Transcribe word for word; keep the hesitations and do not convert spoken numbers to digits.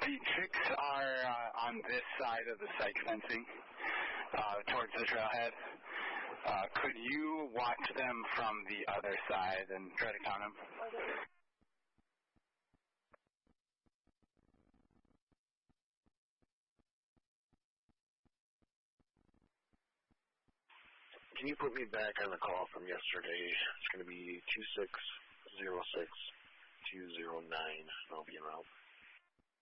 The chicks are uh, on this side of the cyc fencing, uh, towards the trailhead. Uh, could you watch them from the other side and try to count them? Okay. Can you put me back on the call from yesterday? It's going to be two six zero six two zero nine, and I'll be around.